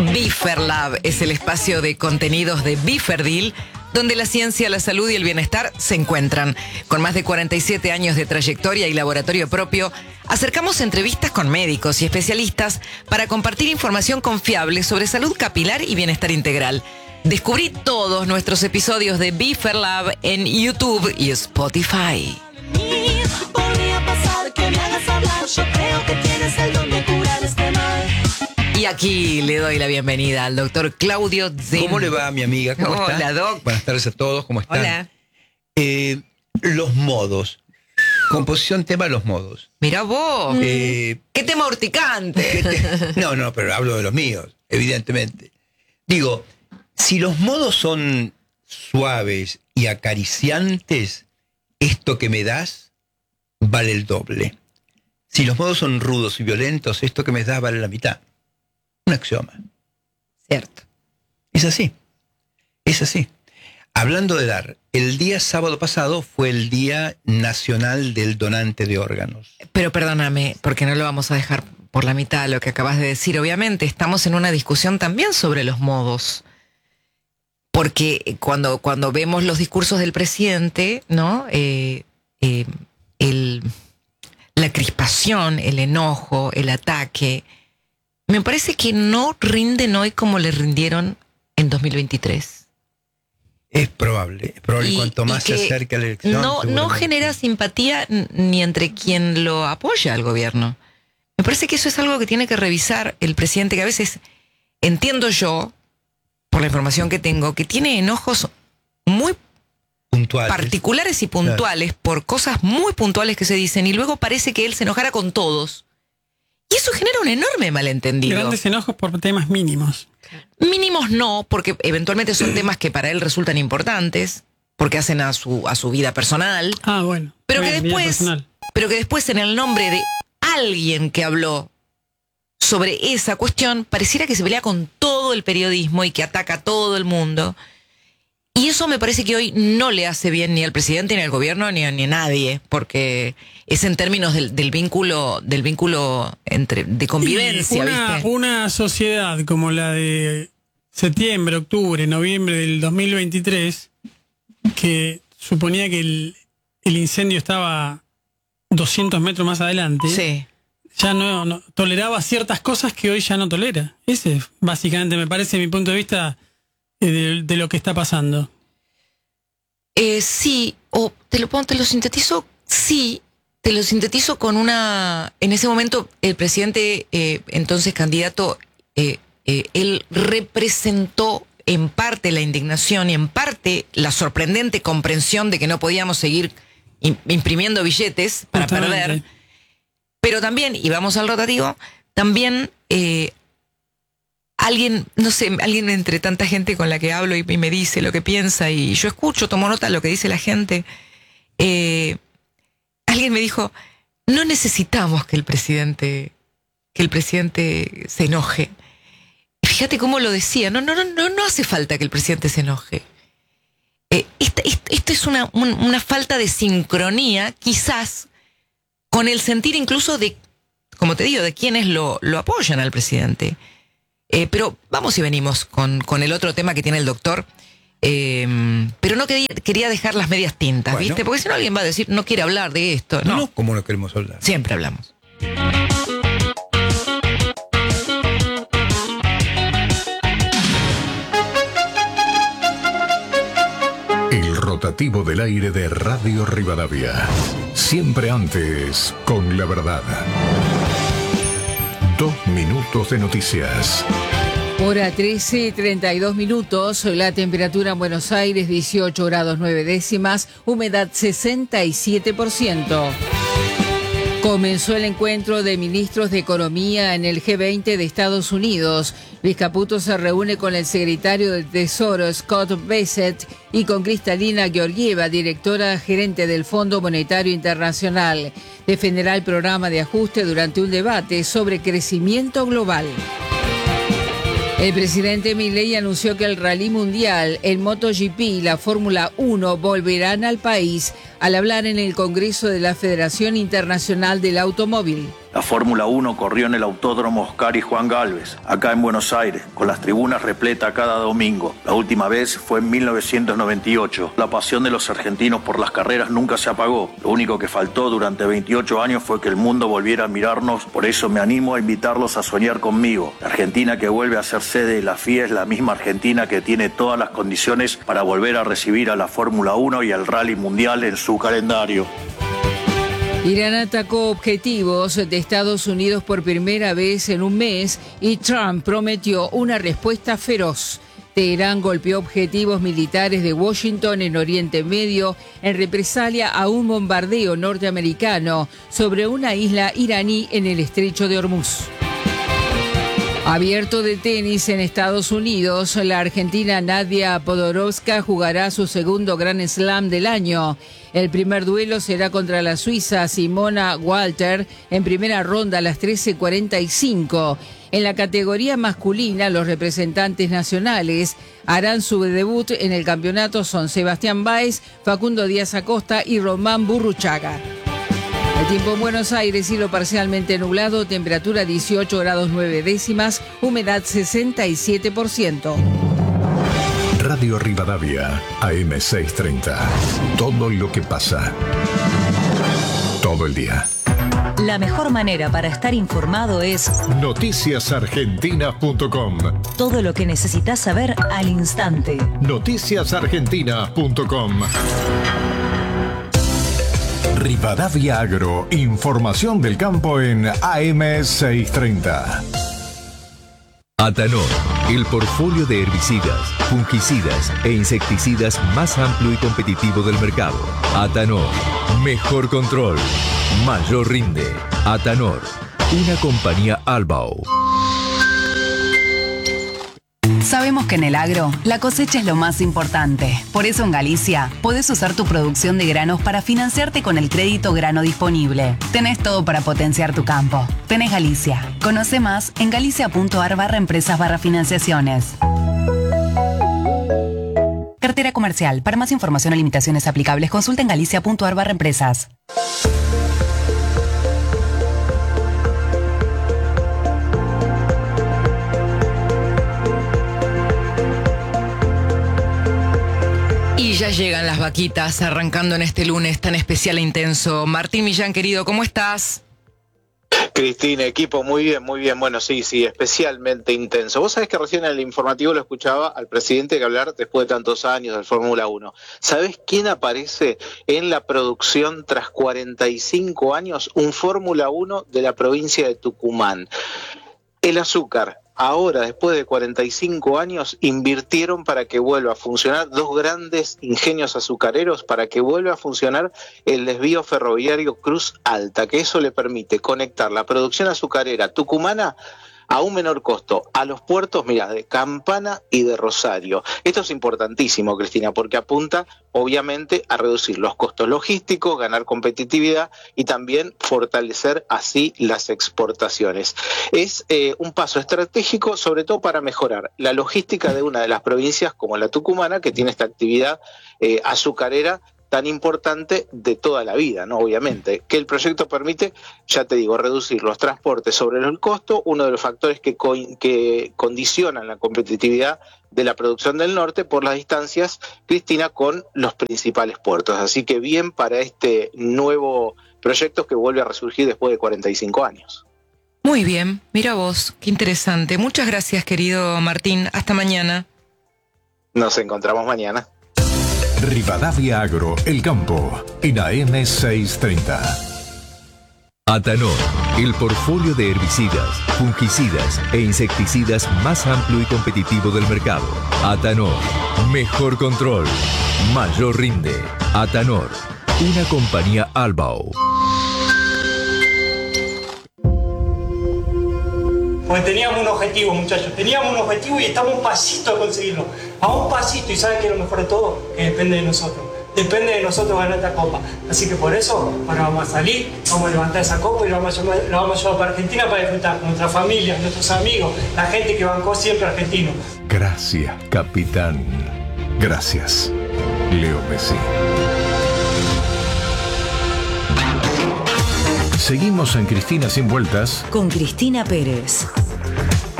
Biferlab es el espacio de contenidos de Biferdil, donde la ciencia, la salud y el bienestar se encuentran. Con más de 47 años de trayectoria y laboratorio propio, acercamos entrevistas con médicos y especialistas para compartir información confiable sobre salud capilar y bienestar integral. Descubrí todos nuestros episodios de Biferlab en YouTube y Spotify. Y aquí le doy la bienvenida al doctor Claudio Zin. ¿Cómo le va, mi amiga? ¿Cómo está? Hola, doc. Buenas tardes a todos, ¿cómo están? Hola. Los modos. Composición, tema, los modos. Mira vos. ¿Qué tema urticante? No, pero hablo de los míos, evidentemente. Digo, si los modos son suaves y acariciantes, esto que me das vale el doble. Si los modos son rudos y violentos, esto que me das vale la mitad. Un axioma. Cierto. Es así. Es así. Hablando de dar, el día sábado pasado fue el Día Nacional del Donante de Órganos. Pero perdóname, porque no lo vamos a dejar por la mitad lo que acabas de decir. Obviamente estamos en una discusión también sobre los modos. Porque cuando vemos los discursos del presidente, ¿no? La crispación, el enojo, el ataque, me parece que no rinden hoy como le rindieron en 2023. Es probable. Y cuanto más se acerca la elección... No genera simpatía ni entre quien lo apoya al gobierno. Me parece que eso es algo que tiene que revisar el presidente, que a veces entiendo yo, por la información que tengo, que tiene enojos muy puntuales, particulares y puntuales, por cosas muy puntuales que se dicen, y luego parece que él se enojara con todos. Y eso genera un enorme malentendido. Grandes enojos por temas mínimos. Mínimos no, porque eventualmente son temas que para él resultan importantes, porque hacen a su vida personal. Ah, bueno. Pero que después en el nombre de alguien que habló sobre esa cuestión, pareciera que se pelea con todo el periodismo y que ataca a todo el mundo. Y eso me parece que hoy no le hace bien ni al presidente, ni al gobierno, ni a nadie, porque es en términos del vínculo de convivencia, ¿viste? Una sociedad como la de septiembre, octubre, noviembre del 2023, que suponía que el incendio estaba 200 metros más adelante, sí, ya no toleraba ciertas cosas que hoy ya no tolera. Ese básicamente me parece mi punto de vista de lo que está pasando. Sí, o te lo sintetizo, sí, te lo sintetizo con una... En ese momento el presidente, entonces candidato, él representó en parte la indignación y en parte la sorprendente comprensión de que no podíamos seguir imprimiendo billetes para perder. Pero también, y vamos al rotativo, también alguien entre tanta gente con la que hablo y me dice lo que piensa, y yo escucho, tomo nota de lo que dice la gente, alguien me dijo, no necesitamos que el presidente se enoje. Y fíjate cómo lo decía, no hace falta que el presidente se enoje. Esto es una falta de sincronía, quizás, con el sentir incluso de, como te digo, de quienes lo apoyan al presidente. Pero vamos y venimos con el otro tema que tiene el doctor. Pero no quería dejar las medias tintas, bueno, ¿viste? Porque si no alguien va a decir, no quiere hablar de esto. No, ¿cómo no queremos hablar? Siempre hablamos. El rotativo del aire de Radio Rivadavia. Siempre antes, con la verdad. 2 minutos de noticias. Hora 13:32. La temperatura en Buenos Aires 18 grados 9 décimas, humedad 67%. Comenzó el encuentro de ministros de Economía en el G20 de Estados Unidos. Luis Caputo se reúne con el secretario del Tesoro, Scott Bessent, y con Kristalina Georgieva, directora gerente del Fondo Monetario Internacional. Defenderá el programa de ajuste durante un debate sobre crecimiento global. El presidente Milei anunció que el Rally Mundial, el MotoGP y la Fórmula 1 volverán al país al hablar en el Congreso de la Federación Internacional del Automóvil. La Fórmula 1 corrió en el Autódromo Oscar y Juan Galvez, acá en Buenos Aires, con las tribunas repletas cada domingo. La última vez fue en 1998. La pasión de los argentinos por las carreras nunca se apagó. Lo único que faltó durante 28 años fue que el mundo volviera a mirarnos. Por eso me animo a invitarlos a soñar conmigo. La Argentina que vuelve a ser sede de la FIA es la misma Argentina que tiene todas las condiciones para volver a recibir a la Fórmula 1 y al Rally Mundial en su calendario. Irán atacó objetivos de Estados Unidos por primera vez en un mes y Trump prometió una respuesta feroz. Teherán golpeó objetivos militares de Washington en Oriente Medio en represalia a un bombardeo norteamericano sobre una isla iraní en el estrecho de Hormuz. Abierto de tenis en Estados Unidos, la argentina Nadia Podoroska jugará su segundo Grand Slam del año. El primer duelo será contra la suiza Simona Walter en primera ronda a las 13:45. En la categoría masculina, los representantes nacionales harán su debut en el campeonato son Sebastián Báez, Facundo Díaz Acosta y Román Burruchaga. El tiempo en Buenos Aires, cielo parcialmente nublado, temperatura 18 grados 9 décimas, humedad 67%. Radio Rivadavia, AM630. Todo lo que pasa. Todo el día. La mejor manera para estar informado es noticiasargentina.com. todo lo que necesitas saber al instante. Noticiasargentina.com. Rivadavia Agro, información del campo en AM630. Atanor, el portfolio de herbicidas, fungicidas e insecticidas más amplio y competitivo del mercado. Atanor, mejor control, mayor rinde. Atanor, una compañía Albao. Sabemos que en el agro, la cosecha es lo más importante. Por eso en Galicia, podés usar tu producción de granos para financiarte con el crédito grano disponible. Tenés todo para potenciar tu campo. Tenés Galicia. Conoce más en galicia.ar/empresas/financiaciones. Cartera comercial. Para más información o limitaciones aplicables, consulta en galicia.ar/empresas. Y ya llegan las vaquitas arrancando en este lunes tan especial e intenso. Martín Millán, querido, ¿cómo estás? Cristina, equipo, muy bien, muy bien. Bueno, sí, especialmente intenso. Vos sabés que recién en el informativo lo escuchaba al presidente que hablar después de tantos años del Fórmula 1. ¿Sabés quién aparece en la producción tras 45 años? Un Fórmula 1 de la provincia de Tucumán. El azúcar. Ahora, después de 45 años, invirtieron para que vuelva a funcionar dos grandes ingenios azucareros, para que vuelva a funcionar el desvío ferroviario Cruz Alta, que eso le permite conectar la producción azucarera tucumana a un menor costo a los puertos, mira, de Campana y de Rosario. Esto es importantísimo, Cristina, porque apunta obviamente a reducir los costos logísticos, ganar competitividad y también fortalecer así las exportaciones. Es un paso estratégico, sobre todo para mejorar la logística de una de las provincias como la tucumana, que tiene esta actividad azucarera tan importante de toda la vida, ¿no? Obviamente, que el proyecto permite, ya te digo, reducir los transportes sobre el costo, uno de los factores que condicionan la competitividad de la producción del norte por las distancias, Cristina, con los principales puertos. Así que bien para este nuevo proyecto que vuelve a resurgir después de 45 años. Muy bien, mira vos, qué interesante. Muchas gracias, querido Martín. Hasta mañana. Nos encontramos mañana. Rivadavia Agro, el campo, en AM630. Atanor, el portfolio de herbicidas, fungicidas e insecticidas más amplio y competitivo del mercado. Atanor, mejor control, mayor rinde. Atanor, una compañía Albao. Porque teníamos un objetivo, muchachos, teníamos un objetivo y estamos a un pasito de conseguirlo. A un pasito, y ¿saben qué es lo mejor de todo? Que depende de nosotros. Depende de nosotros ganar esta copa. Así que por eso, ahora vamos a salir, vamos a levantar esa copa y la vamos a llevar para Argentina para disfrutar con nuestra familia, nuestros amigos, la gente que bancó siempre argentino. Gracias, capitán. Gracias, Leo Messi. Seguimos en Cristina Sin Vueltas Con Cristina Pérez.